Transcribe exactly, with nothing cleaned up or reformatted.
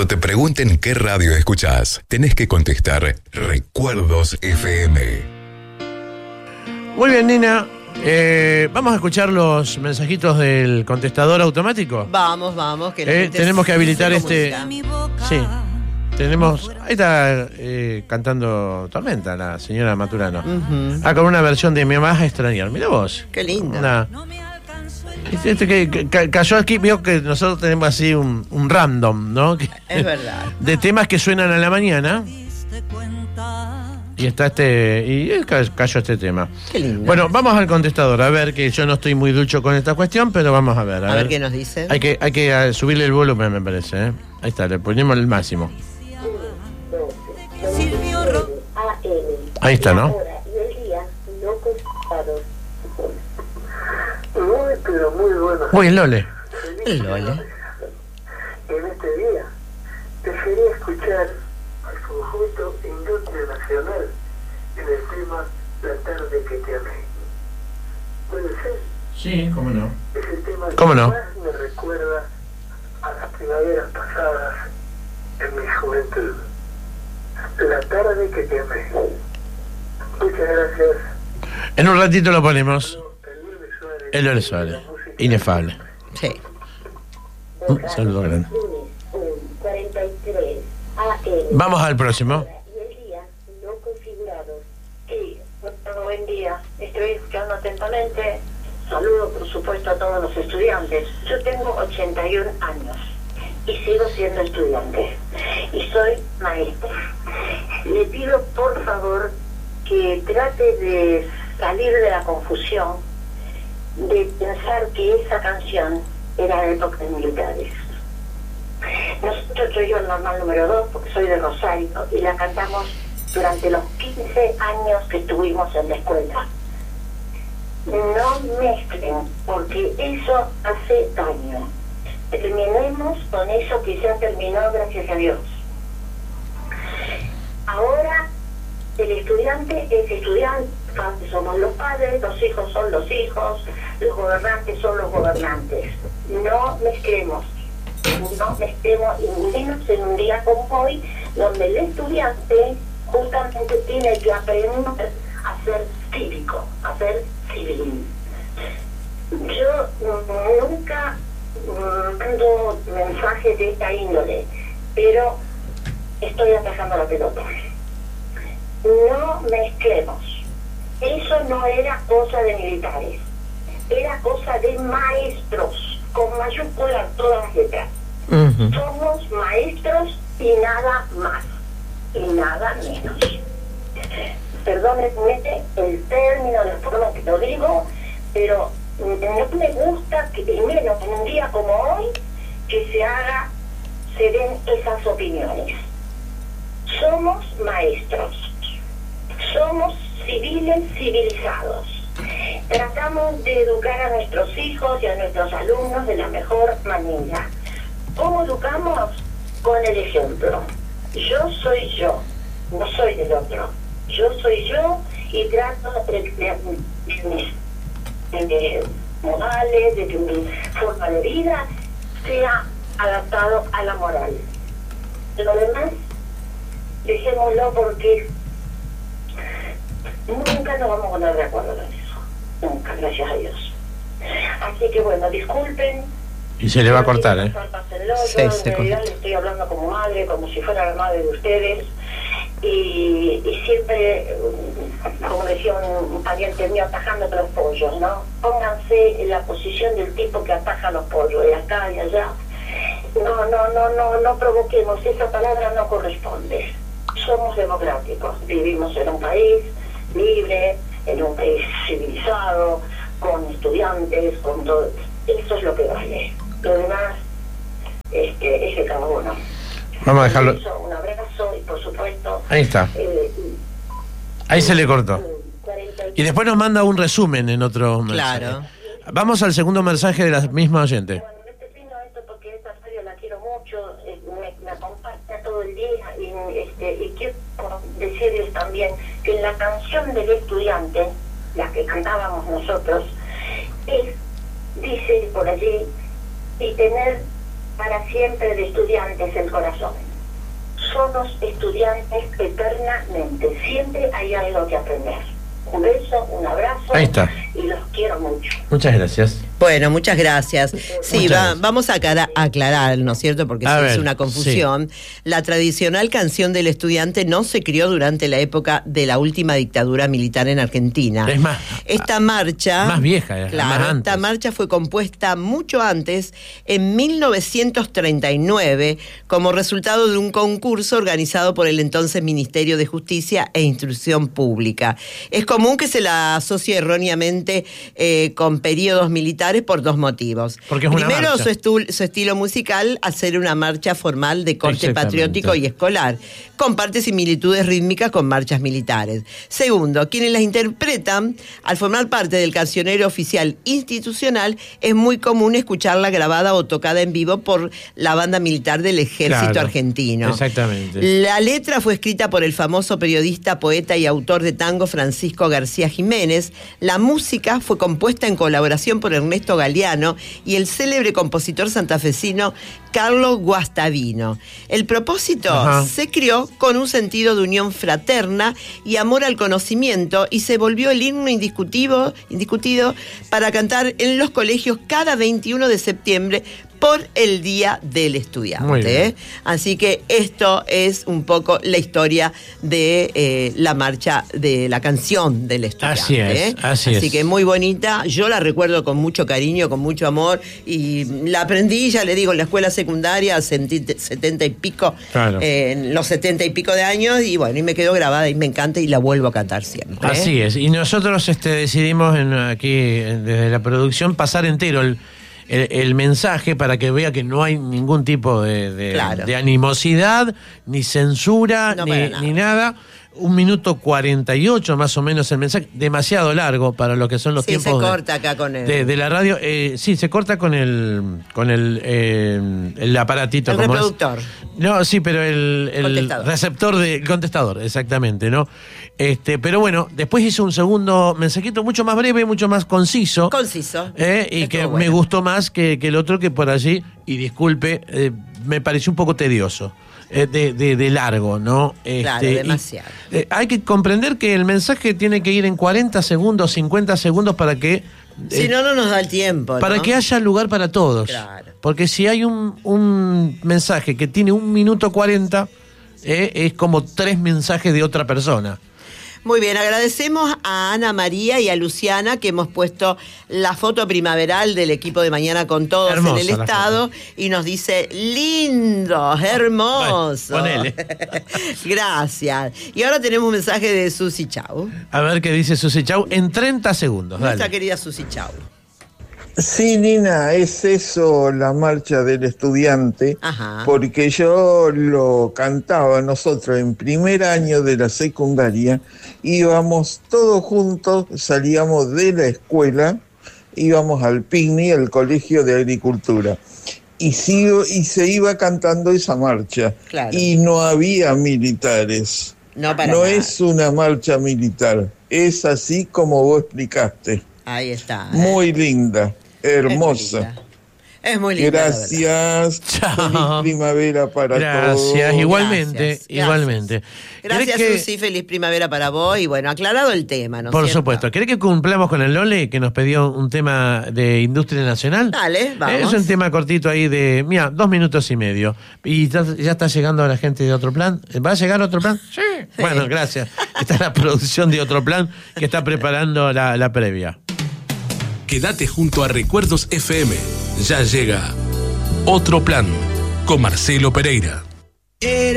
te pregunten qué radio escuchás, tenés que contestar Recuerdos F M. Muy bien, Nina. Eh, vamos a escuchar los mensajitos del contestador automático. Vamos, vamos. Que la Eh, gente tenemos que habilitar se este. comunica. Sí. Tenemos. Ahí está eh, cantando Tormenta, la señora Maturano. Ujú. Ah, con una versión de Me vas a extrañar. Mira vos. Qué lindo. Una- Este, este que, que ca- cayó aquí, vio que nosotros tenemos así un, un random, ¿no? Que- Es verdad. de temas que suenan a la mañana. Y está este. Y eh, ca- cayó este tema. Qué lindo. Bueno, vamos al contestador, a ver, que yo no estoy muy ducho con esta cuestión, pero vamos a ver. A, a ver qué nos dice. Hay que, hay que eh, subirle el volumen, me parece. ¿eh? Ahí está, le ponemos el máximo. Ahí está, ¿no? Muy, pero muy bueno. Uy, el Lole. El Lole. En este día, desearía escuchar al conjunto Industria Nacional en el tema La tarde que te amé. ¿Puede ser? Sí, cómo no. Es el tema que ¿Cómo no? más me recuerda a las primaveras pasadas en mi juventud. La tarde que te amé. Muchas gracias. En un ratito lo ponemos. El Lole Suárez. El Lole Suárez. Inefable. Sí. Un saludo grande. Vamos al próximo. Sí, buen día. Estoy escuchando atentamente. Saludo, por supuesto, a todos los estudiantes. Yo tengo ochenta y un años y sigo siendo estudiante. Y soy maestra. Le pido, por favor, que trate de salir de la confusión de pensar que esa canción era de época de militares. Nosotros, soy yo el normal número dos, porque soy de Rosario, y la cantamos durante los quince años que estuvimos en la escuela. No mezclen, porque eso hace daño. Terminemos con eso que ya terminó, gracias a Dios. Ahora, el estudiante es estudiante, somos los padres, los hijos son los hijos, los gobernantes son los gobernantes. No mezclemos, no mezclemos, y menos en un día como hoy, donde el estudiante justamente tiene que aprender a ser cívico, a ser civil. Yo mm, nunca mm, mando mensajes de esta índole, pero estoy atajando la pelota. No mezclemos. Eso no era cosa de militares, era cosa de maestros, con mayúsculas todas las letras. Ujú. Somos maestros y nada más, y nada menos. Perdónenme el término, la forma que lo digo, pero no me gusta que, y menos en un día como hoy, que se haga, se den esas opiniones. Somos maestros, somos civiles civilizados. Tratamos de educar a nuestros hijos y a nuestros alumnos de la mejor manera. ¿Cómo educamos? Con el ejemplo. Yo soy yo, no soy del otro. Yo soy yo y trato de que mis de modales, de que mi forma de vida sea adaptado a la moral. Lo demás, dejémoslo porque nunca nos vamos a poner de acuerdo con eso. Nunca, gracias a Dios. Así que bueno, disculpen. Y se le va a cortar, ¿eh? Sí, Yo se en realidad corta. le estoy hablando como madre, como si fuera la madre de ustedes. Y, y siempre, como decía un, un pariente mío, atajando los pollos, ¿no? Pónganse en la posición del tipo que ataja los pollos, de acá y allá. No, no, no, no, no provoquemos, esa palabra no corresponde. Somos democráticos, vivimos en un país libre, en un país civilizado, con estudiantes, con todo. Eso es lo que vale. Lo demás este, es de cada uno. Vamos a dejarlo. Un beso, un abrazo y por supuesto. Ahí está. Eh, Ahí se le cortó. cuarenta Y después nos manda un resumen en otro mensaje. Claro. Vamos al segundo mensaje de la misma oyente. Bueno, me termino esto porque esta radio la quiero mucho, eh, me, me acompaña todo el día y, este, y quiero decirles también que en la canción del estudiante, la que cantábamos nosotros, es, dice por allí, y tener para siempre de estudiantes el corazón. Somos estudiantes eternamente, siempre hay algo que aprender. Un beso, un abrazo. Ahí está. Y los quiero mucho. Muchas gracias. Bueno, muchas gracias. Sí, Muchas va, gracias. vamos a aclarar, aclarar, ¿no es cierto? Porque A sí ver, es una confusión. La tradicional canción del estudiante no se crió durante la época de la última dictadura militar en Argentina. Es más, esta marcha, más vieja, es claro, más antes. esta marcha fue compuesta mucho antes, en mil novecientos treinta y nueve, como resultado de un concurso organizado por el entonces Ministerio de Justicia e Instrucción Pública. Es común que se la asocie erróneamente eh, con periodos militares por dos motivos. Porque es una Primero, marcha. su, estu- su estilo musical, hacer una marcha formal de corte Exactamente. patriótico y escolar, comparte similitudes rítmicas con marchas militares. Segundo, quienes las interpretan, al formar parte del cancionero oficial institucional, es muy común escucharla grabada o tocada en vivo por la banda militar del ejército Claro, argentino. exactamente. La letra fue escrita por el famoso periodista, poeta y autor de tango Francisco García Jiménez. La música fue compuesta en colaboración por Ernesto Galeano y el célebre compositor santafesino Carlos Guastavino. El propósito Ajá. se crió con un sentido de unión fraterna y amor al conocimiento y se volvió el himno indiscutido, indiscutido para cantar en los colegios cada veintiuno de septiembre por el Día del Estudiante. Muy bien. ¿eh? Así que esto es un poco la historia de eh, la marcha, de la canción del estudiante. Así es, ¿eh? así es. que muy bonita, yo la recuerdo con mucho cariño, con mucho amor, y la aprendí, ya le digo, en la escuela secundaria, setenta y pico, Claro. eh, en los setenta y pico de años, y bueno, y me quedó grabada y me encanta y la vuelvo a cantar siempre. ¿eh? Así es. Y nosotros este, decidimos en, aquí, en- desde la producción, pasar entero el, el, el mensaje para que vea que no hay ningún tipo de, de, Claro. de animosidad, ni censura, No, ni, para nada. ni nada. Un minuto cuarenta y ocho más o menos el mensaje, demasiado largo para lo que son los Sí, se tiempos de- corta acá con el, de, de la radio. Eh, sí, se corta con el con el, eh, el aparatito. el como es. reproductor. No, sí, pero el, el Contestador. receptor de el contestador, exactamente, ¿no? Este, pero bueno, después hizo un segundo mensajito mucho más breve, mucho más conciso. Conciso. eh, y Estuvo que bueno. me gustó más que, que el otro, que por allí, y disculpe, eh, me pareció un poco tedioso. eh, De, de, de largo, ¿no? Claro, y, demasiado. eh, hay que comprender que el mensaje tiene que ir en cuarenta segundos, cincuenta segundos para que Si eh, no, no nos da el tiempo. para ¿no? que haya lugar para todos. Claro. Porque si hay un, un mensaje que tiene un minuto cuarenta, eh, es como tres mensajes de otra persona. Muy bien, agradecemos a Ana María y a Luciana que hemos puesto la foto primaveral del equipo de Mañana con Todos Hermosa en el la estado foto. y nos dice, lindo, hermoso. Bueno, ponele. Gracias. Y ahora tenemos un mensaje de Susi Chau, A ver qué dice Susi Chau en treinta segundos. nuestra Dale. querida Susi Chau. Sí, Nina, es eso la marcha del estudiante, Ajá. porque yo lo cantaba nosotros en primer año de la secundaria, íbamos todos juntos, salíamos de la escuela, íbamos al picnic, al colegio de agricultura, y, sigo, y se iba cantando esa marcha, Claro. y no había militares, No para no nada. es una marcha militar, es así como vos explicaste, Ahí está. ¿eh? muy linda. Es muy Hermosa. linda. Es muy linda. la verdad. Gracias. Chao. Feliz primavera para todos. Gracias, igualmente, Gracias, gracias. igualmente. Gracias, ¿Querés que- Susi, feliz primavera para vos y bueno, aclarado el tema, ¿no es Por cierto? supuesto. ¿Querés que cumplamos con el Lole, que nos pidió un tema de industria nacional? Dale, vamos. Es un tema cortito ahí de, mira, dos minutos y medio. Y ya, ya está llegando la gente de Otro Plan. ¿Va a llegar Otro Plan? Sí. Bueno, gracias. Está la producción de Otro Plan que está preparando la, la previa. Quédate junto a Recuerdos F M. Ya llega Otro Plan con Marcelo Pereira. Era